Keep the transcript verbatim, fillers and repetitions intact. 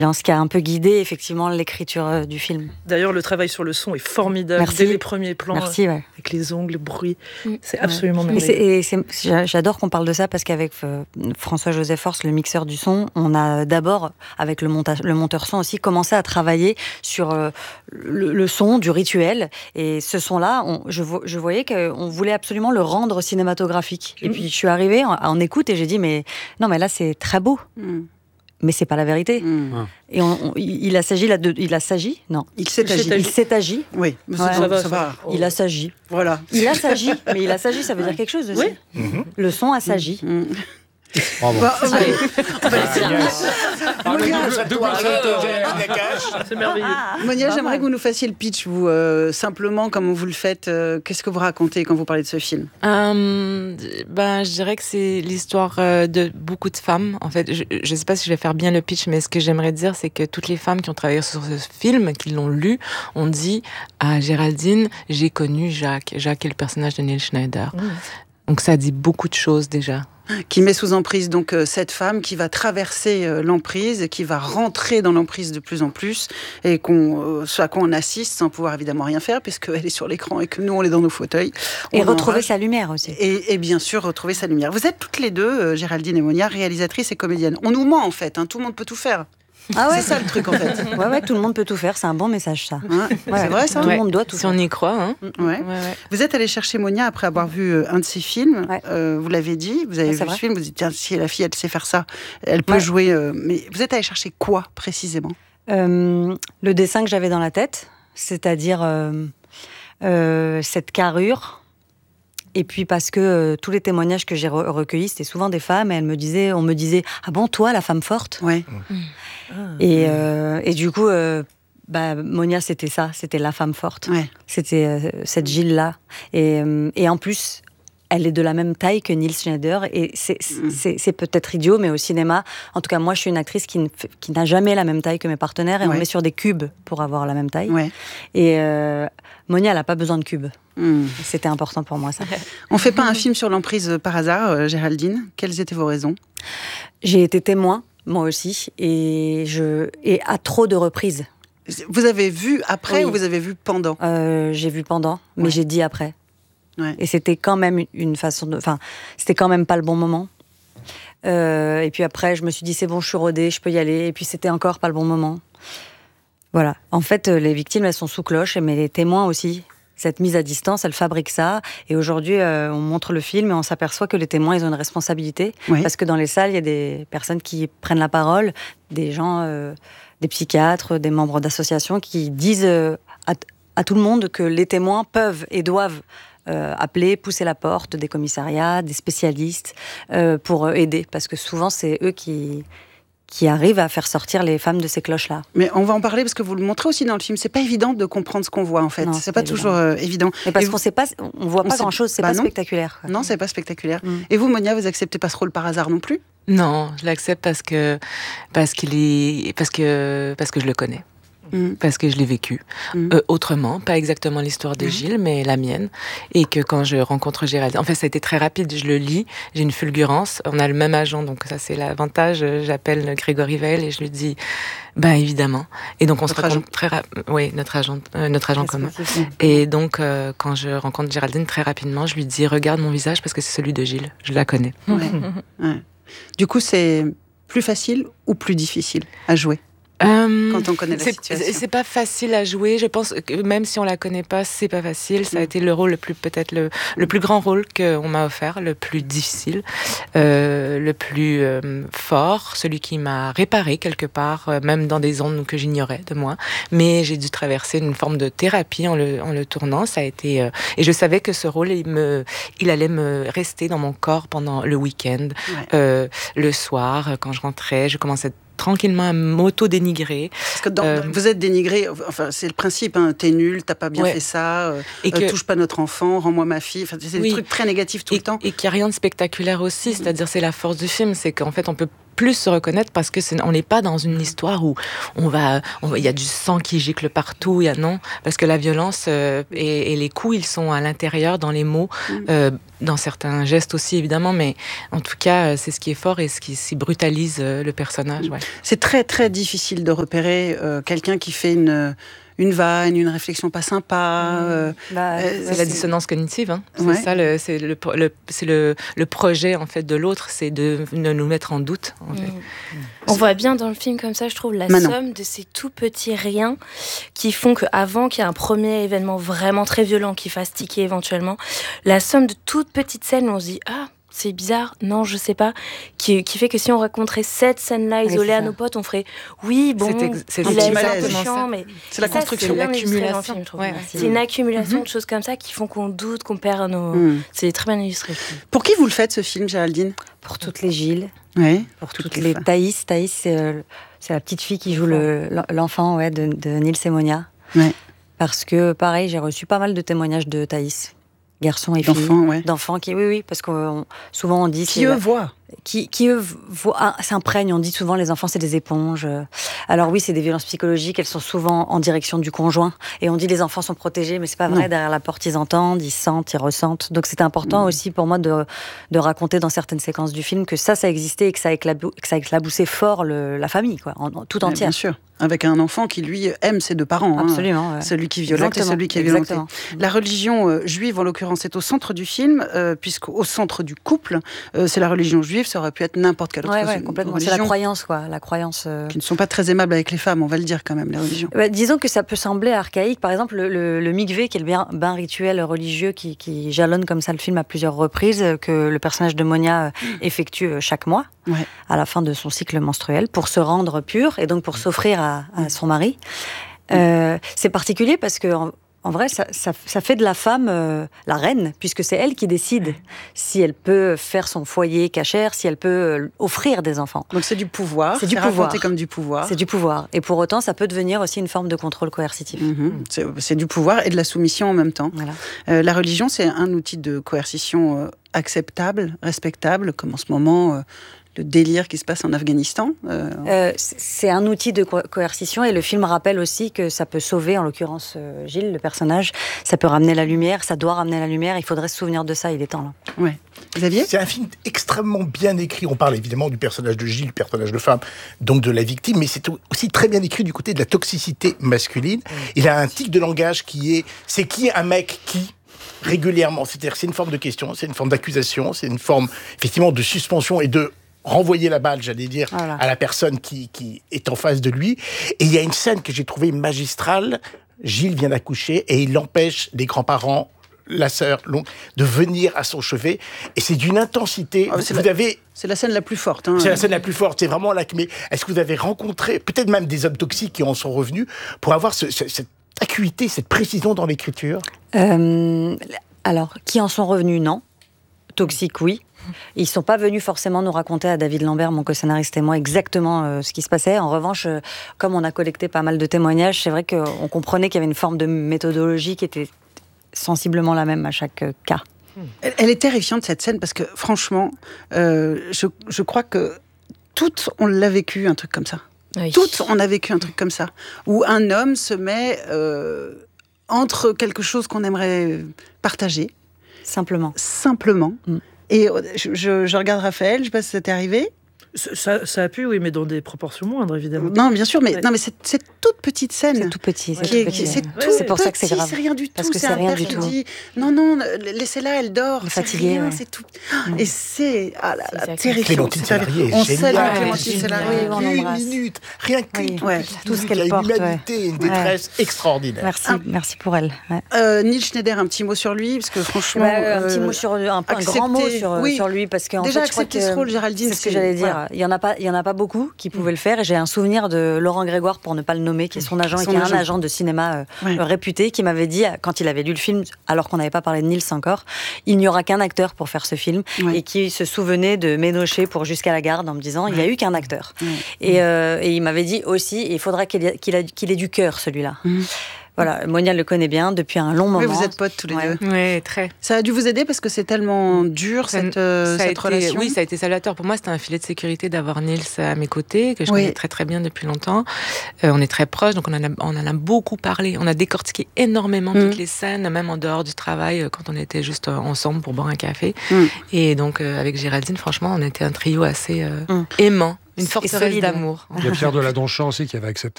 Ce qui a un peu guidé effectivement l'écriture euh, du film. D'ailleurs, le travail sur le son est formidable. Merci. Dès les premiers plans, Merci, ouais. avec les ongles, le bruit, mmh. c'est absolument ouais. merveilleux. Et, c'est, et c'est, j'adore qu'on parle de ça parce qu'avec euh, François-Joseph Force, le mixeur du son, on a d'abord, avec le, montage, le monteur son aussi, commencé à travailler sur euh, le, le son du rituel. Et ce son-là, on, je, je voyais qu'on voulait absolument le rendre cinématographique. Mmh. Et puis je suis arrivée en, en écoute et j'ai dit, mais non, mais là c'est très beau. Mmh. Mais c'est pas la vérité. Mmh. Et on, on, il a s'agi là de, il a s'agi, non. Il s'est agi. Il s'est agi. Oui, ouais, ça, va, ça va. Oh. Il a s'agi. Voilà. Il a s'agi, mais il a s'agi, ça veut dire quelque chose aussi. Oui. Mmh. Le son a s'agi. Mmh. Bravo. Bah, ah, ouais. ah, yes. ah, Monia, c'est merveilleux. Monia, j'aimerais que vous nous fassiez le pitch, vous, euh, simplement, comme vous le faites. Euh, qu'est-ce que vous racontez quand vous parlez de ce film ? euh, ben, Je dirais que c'est l'histoire de beaucoup de femmes. En fait, je ne sais pas si je vais faire bien le pitch, mais ce que j'aimerais dire, c'est que toutes les femmes qui ont travaillé sur ce film, qui l'ont lu, ont dit à Géraldine, j'ai connu Jacques. Jacques est le personnage de Neil Schneider. Mmh. Donc ça dit beaucoup de choses déjà. Qui met sous emprise donc euh, cette femme qui va traverser euh, l'emprise, qui va rentrer dans l'emprise de plus en plus, et qu'on, euh, ce à quoi on assiste sans pouvoir évidemment rien faire, puisqu'elle est sur l'écran et que nous on est dans nos fauteuils. On et retrouver enrage. sa lumière aussi. Et, et bien sûr retrouver sa lumière. Vous êtes toutes les deux, euh, Géraldine et Monia, réalisatrices et comédiennes. On nous ment en fait, hein, tout le monde peut tout faire. Ah ouais, c'est ça le truc en fait. Ouais, ouais, tout le monde peut tout faire, c'est un bon message ça. Ouais, ouais. C'est vrai ça. Tout ouais. le monde doit tout si faire. Si on y croit. Hein. Ouais. Ouais, ouais. Vous êtes allé chercher Monia après avoir vu euh, un de ses films. Ouais. Euh, vous l'avez dit, vous avez ouais, vu ce film. Vous dites tiens, si la fille elle sait faire ça, elle peut ouais. jouer. Euh, mais vous êtes allé chercher quoi précisément ? euh, Le dessin que j'avais dans la tête, c'est-à-dire euh, euh, cette carrure. Et puis parce que euh, tous les témoignages que j'ai re- recueillis, c'était souvent des femmes, et elles me disaient, on me disait, ah bon, toi, la femme forte. Ouais. Mmh. Et, euh, et du coup, euh, bah, Monia, c'était ça, c'était la femme forte. Ouais. C'était euh, cette Gilles-là. Et, euh, et en plus, elle est de la même taille que Neil Schneider, et c'est, mmh. c'est, c'est peut-être idiot, mais au cinéma, en tout cas, moi, je suis une actrice qui, ne, qui n'a jamais la même taille que mes partenaires, et ouais. on met sur des cubes pour avoir la même taille. Ouais. Et euh, Monia, elle n'a pas besoin de cubes. Mmh. C'était important pour moi, ça. On ne fait pas un film sur l'emprise par hasard, euh, Géraldine. Quelles étaient vos raisons ? J'ai été témoin, moi aussi, et, je, et à trop de reprises. Vous avez vu après oui. ou vous avez vu pendant ? euh, J'ai vu pendant, mais ouais. j'ai dit après. Ouais. Et c'était quand même une façon de... Enfin, c'était quand même pas le bon moment. Euh, et puis après, je me suis dit, c'est bon, je suis rodée, je peux y aller. Et puis c'était encore pas le bon moment. Voilà. En fait, les victimes, elles sont sous cloche, mais les témoins aussi. Cette mise à distance, elle fabrique ça. Et aujourd'hui, euh, on montre le film et on s'aperçoit que les témoins, ils ont une responsabilité. Oui. Parce que dans les salles, il y a des personnes qui prennent la parole, des gens, euh, des psychiatres, des membres d'associations qui disent euh, à, à tout le monde que les témoins peuvent et doivent euh, appeler, pousser la porte des commissariats, des spécialistes euh, pour aider. Parce que souvent, c'est eux qui... qui arrive à faire sortir les femmes de ces cloches-là. Mais on va en parler parce que vous le montrez aussi dans le film. C'est pas évident de comprendre ce qu'on voit en fait. Non, c'est, c'est pas évident. toujours euh, évident. Mais parce Et qu'on sait pas, on voit on pas grand-chose. C'est bah pas non. spectaculaire. Quoi. Non, c'est pas spectaculaire. Mm. Et vous, Monia, vous acceptez pas ce rôle par hasard non plus ? Non, je l'accepte parce que parce qu'il est parce que parce que je le connais. Mmh. Parce que je l'ai vécu mmh. euh, autrement, pas exactement l'histoire de mmh. Gilles, mais la mienne. Et que quand je rencontre Géraldine, en fait, ça a été très rapide. Je le lis, j'ai une fulgurance. On a le même agent, donc ça c'est l'avantage. J'appelle Grégory Veil et je lui dis, bah évidemment. Et donc on notre se rencontre très rapidement. Oui, notre agent, euh, notre agent commun. Et donc euh, quand je rencontre Géraldine très rapidement, je lui dis, regarde mon visage parce que c'est celui de Gilles. Je la connais. Ouais. ouais. Du coup, c'est plus facile ou plus difficile à jouer? Euh, Quand on connaît la c'est, situation. C'est pas facile à jouer. Je pense que même si on la connaît pas, c'est pas facile. Ça a Mm. été le rôle le plus, peut-être le, le plus grand rôle qu'on m'a offert, le plus difficile, euh, le plus euh, fort, celui qui m'a réparé quelque part, euh, même dans des ondes que j'ignorais de moi. Mais j'ai dû traverser une forme de thérapie en le, en le tournant. Ça a été, euh, et je savais que ce rôle, il me, il allait me rester dans mon corps pendant le week-end, Ouais. euh, le soir, quand je rentrais, je commençais tranquillement à m'auto-dénigrer. Parce que dans, Euh, vous êtes dénigré, enfin c'est le principe, hein, t'es nul, t'as pas bien Ouais. fait ça, euh, Et que- euh, touche pas notre enfant, rends-moi ma fille, enfin, c'est Oui. des trucs très négatifs tout et, le temps. et qu'il n'y a rien de spectaculaire aussi, c'est-à-dire c'est la force du film, c'est qu'en fait on peut plus se reconnaître parce que c'est, on n'est pas dans une histoire où on va, on, il y a du sang qui gicle partout, il y a non, parce que la violence euh, et, et les coups, ils sont à l'intérieur, dans les mots, euh, dans certains gestes aussi évidemment, mais en tout cas, c'est ce qui est fort et ce qui, qui brutalise euh, le personnage. Ouais. C'est très très difficile de repérer euh, quelqu'un qui fait une une vanne, une réflexion pas sympa. Euh, Bah, euh, c'est la dissonance cognitive, hein. C'est Ouais. ça, le, c'est, le, le, c'est le, le projet en fait de l'autre, c'est de, de nous mettre en doute. En fait. On voit bien dans le film comme ça, je trouve, la Manon. somme de ces tout petits riens qui font qu'avant qu'il y ait un premier événement vraiment très violent qui fasse tiquer éventuellement, la somme de toutes petites scènes où on se dit « Ah, c'est bizarre, non, je sais pas », qui, qui fait que si on raconterait cette scène-là Oui, isolée c'est à ça. nos potes, on ferait « Oui, bon, C'est ex- c'est il un a petit été un peu malaise. chiant, mais... » c'est la Ça, construction. c'est bien illustré dans le l'accumulation. film, je trouve. Ouais. C'est une accumulation de choses comme ça qui font qu'on doute, qu'on perd nos... Mm. C'est très bien illustré. je trouve. Pour qui vous le faites ce film, Géraldine? Pour toutes les Gilles, Oui. pour toutes, les, Thaïs. Thaïs, c'est, euh, c'est la petite fille qui joue le, l'enfant ouais, de, de Nils et Monia. Ouais. Parce que, pareil, j'ai reçu pas mal de témoignages de Thaïs, garçons et filles. D'enfants, ouais. D'enfants qui, oui, oui, parce que on- souvent on dit... Qui c'est eux la- voient. qui, qui eux voient, ah, s'imprègnent. On dit souvent les enfants c'est des éponges. Alors oui, c'est des violences psychologiques. Elles sont souvent en direction du conjoint. Et on dit les enfants sont protégés, mais c'est pas vrai. Non. Derrière la porte, ils entendent, ils sentent, ils ressentent. Donc c'était important Mmh. aussi pour moi de, de raconter dans certaines séquences du film que ça, ça existait et que ça, éclabou, que ça éclaboussait fort le, la famille, quoi, en, en, tout Ouais, entière. bien sûr. Avec un enfant qui, lui, aime ses deux parents. hein. Absolument. ouais. Celui qui violente Exactement, et celui qui est violenté. exactement. La religion euh, juive, en l'occurrence, est au centre du film, euh, puisqu'au centre du couple, euh, c'est la religion juive, ça aurait pu être n'importe quelle autre Ouais, ouais, religion, complètement. C'est la croyance, quoi. La croyance. euh, qui ne sont pas très aimables avec les femmes, on va le dire quand même, les religions. Bah, disons que ça peut sembler archaïque. Par exemple, le, le, le mikvé, qui est le bain, bain rituel religieux qui, qui jalonne comme ça le film à plusieurs reprises, euh, que le personnage de Monia euh, effectue euh, chaque mois, Ouais. à la fin de son cycle menstruel, pour se rendre pure et donc pour s'offrir à, à son mari. Euh, c'est particulier parce que... En, En vrai, ça, ça, ça fait de la femme euh, la reine, puisque c'est elle qui décide si elle peut faire son foyer cachère, si elle peut euh, offrir des enfants. Donc c'est du pouvoir, C'est du raconté pouvoir. comme du pouvoir. C'est du pouvoir. Et pour autant, ça peut devenir aussi une forme de contrôle coercitif. Mhm. C'est, c'est du pouvoir et de la soumission en même temps. Voilà. Euh, la religion, c'est un outil de coercition euh, acceptable, respectable, comme en ce moment euh, le délire qui se passe en Afghanistan. Euh, Euh, c- c'est un outil de co- coercition et le film rappelle aussi que ça peut sauver, en l'occurrence euh, Gilles, le personnage, ça peut ramener la lumière, ça doit ramener la lumière, il faudrait se souvenir de ça, il est temps là. ouais. Xavier ? C'est un film extrêmement bien écrit. On parle évidemment du personnage de Gilles, personnage de femme, donc de la victime, mais c'est aussi très bien écrit du côté de la toxicité masculine. Il a un tic de langage qui est « c'est qui un mec qui ?» régulièrement. C'est-à-dire c'est une forme de question, c'est une forme d'accusation, c'est une forme effectivement de suspension et de renvoyer la balle, j'allais dire, Voilà. à la personne qui, qui est en face de lui. Et il y a une scène que j'ai trouvée magistrale. Gilles vient d'accoucher et il empêche les grands-parents, la sœur, l'oncle, de venir à son chevet. Et c'est d'une intensité. Ah, vous c'est vous la- avez... C'est la scène la plus forte. Hein. C'est la scène la plus forte, c'est vraiment là que... Mais est-ce que vous avez rencontré, peut-être même des hommes toxiques qui en sont revenus, pour avoir ce- ce- cette acuité, cette précision dans l'écriture ? Euh, alors, qui en sont revenus, non. Toxiques, oui. Ils ne sont pas venus forcément nous raconter à David Lambert, mon co-scénariste et moi, exactement euh, ce qui se passait. En revanche, euh, comme on a collecté pas mal de témoignages, c'est vrai qu'on comprenait qu'il y avait une forme de méthodologie qui était sensiblement la même à chaque euh, cas. Elle, elle est terrifiante, cette scène, parce que franchement, euh, je, je crois que toutes, on l'a vécu, un truc comme ça. Oui. Toutes, on a vécu un truc comme ça. Où un homme se met euh, entre quelque chose qu'on aimerait partager, Simplement. simplement. Mm. Et euh, je, je- je regarde Raphaël, je sais pas si ça t'est arrivé. Ça, ça a pu, oui, mais dans des proportions moindres, évidemment. Non, bien sûr, mais, Ouais. non, mais cette, cette toute petite scène. C'est tout petit. C'est Qui est- tout qui- petit. c'est Ouais, tout C'est pour ça que c'est petit, grave. c'est rien du tout. Parce que c'est c'est un rien père du qui tout. dit non, non, laissez-la, elle dort. Elle est c'est fatiguée, rien, ouais. c'est tout. Et c'est ah là là, C'est terrifiant. Clémentine C'est-à-dire, Sélarié est on géniale. salue Ouais, Clémentine géniale. Sélarié. Oui, on Une l'embrasse. minute, rien que Oui. Ouais. Tout ce il qu'elle y a porte, une ouais. humanité, une détresse extraordinaire. Merci, Ah. merci pour elle. Ouais. Euh, Neil Schneider, un petit mot sur lui, parce que franchement, Bah, euh, un petit euh, mot sur un, un grand mot accepter- sur, oui. sur lui parce qu'en déjà fait, je crois accepter que ce rôle, Géraldine, c'est ce que j'allais dire. voilà. Il y en a pas, il y en a pas beaucoup qui pouvaient le faire. Et j'ai un souvenir de Laurent Grégoire, pour ne pas le nommer, qui est son agent Son et qui est agent. un agent de cinéma euh, Ouais. euh, réputé, qui m'avait dit quand il avait lu le film, alors qu'on n'avait pas parlé de Nils encore, il n'y aura qu'un acteur pour faire ce film, Ouais. et qui se souvenait de Ménochet pour Jusqu'à la garde en me disant il n'y a eu qu'un acteur. Ouais. Et, euh, et il m'avait dit aussi il faudra qu'il ait, qu'il a- qu'il ait du cœur celui-là. Mhm. Voilà, Monia le connaît bien depuis un long moment. Oui, vous êtes potes tous les Ouais. deux. Oui, très. Ça a dû vous aider parce que c'est tellement dur, Ça- cette, euh, ça a cette été- relation. Oui, ça a été salvateur. Pour moi, c'était un filet de sécurité d'avoir Nils à mes côtés, que je Oui. connais très très bien depuis longtemps. Euh, on est très proches, donc on en, a, on en a beaucoup parlé. On a décortiqué énormément Mm. toutes les scènes, même en dehors du travail, quand on était juste ensemble pour boire un café. Mm. Et donc, euh, avec Géraldine, franchement, on était un trio assez euh, Mm. aimant. Une Et forteresse solide. d'amour. Il y a Pierre de la Donchamp aussi qui avait accepté